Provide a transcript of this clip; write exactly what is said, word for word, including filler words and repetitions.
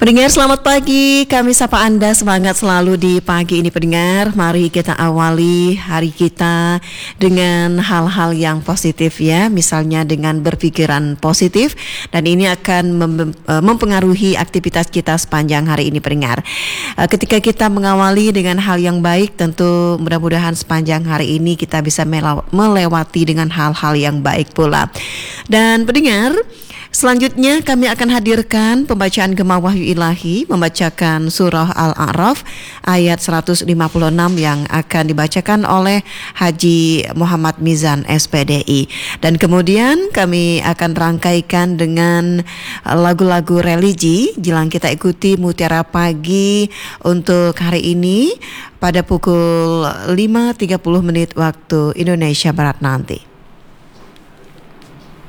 Pendengar selamat pagi, kami sapa Anda semangat selalu di pagi ini pendengar. Mari kita awali hari kita dengan hal-hal yang positif ya, misalnya dengan berpikiran positif, dan ini akan mem- mempengaruhi aktivitas kita sepanjang hari ini pendengar. Ketika kita mengawali dengan hal yang baik, tentu mudah-mudahan sepanjang hari ini kita bisa melewati dengan hal-hal yang baik pula. Dan pendengar, selanjutnya kami akan hadirkan pembacaan Gema Wahyu Ilahi membacakan surah Al-A'raf ayat seratus lima puluh enam yang akan dibacakan oleh Haji Muhammad Mizan S P D I. Dan kemudian kami akan rangkaikan dengan lagu-lagu religi jelang kita ikuti Mutiara Pagi untuk hari ini pada pukul lima tiga puluh menit waktu Indonesia Barat nanti.